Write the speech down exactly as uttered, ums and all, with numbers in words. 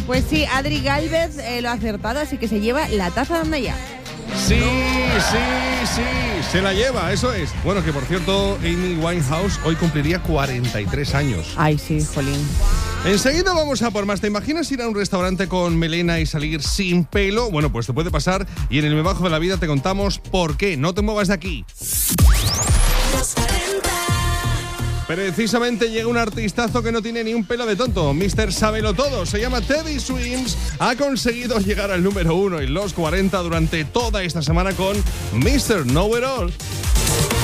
Pues sí, Adri Galvez eh, lo ha acertado, así que se lleva la taza de Onda Ya. Sí, sí, sí, se la lleva, eso es. Bueno, que por cierto, Amy Winehouse hoy cumpliría cuarenta y tres años. Ay, sí, jolín. Enseguida vamos a por más. ¿Te imaginas ir a un restaurante con melena y salir sin pelo? Bueno, pues te puede pasar y en el Me Bajo de la Vida te contamos por qué. No te muevas de aquí. Precisamente llega un artistazo que no tiene ni un pelo de tonto. mister Sábelo Todo, se llama Teddy Swims. Ha conseguido llegar al número uno en los cuarenta durante toda esta semana con mister Know It All.